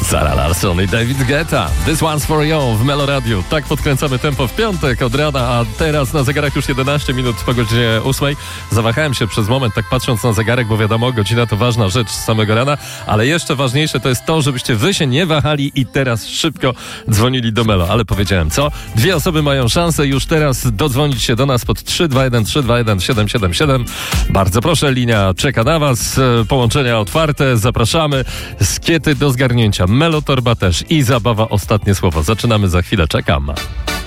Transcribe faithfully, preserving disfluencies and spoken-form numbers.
Zara Larsson i David Guetta. This one's for you w Melo Radio. Tak podkręcamy tempo w piątek od rana, a teraz na zegarach już jedenaście minut po godzinie ósmej. Zawahałem się przez moment, tak patrząc na zegarek, bo wiadomo, godzina to ważna rzecz z samego rana, ale jeszcze ważniejsze to jest to, żebyście wy się nie wahali i teraz szybko dzwonili do Melo. Ale powiedziałem co? Dwie osoby mają szansę już teraz dodzwonić się do nas pod trzy dwa jeden trzy dwa jeden siedem siedem siedem. Bardzo proszę, linia czeka na was. Połączenia otwarte, zapraszamy. Skiety do zgarnięcia, Melo Torba też i zabawa ostatnie słowo. Zaczynamy za chwilę, czekam.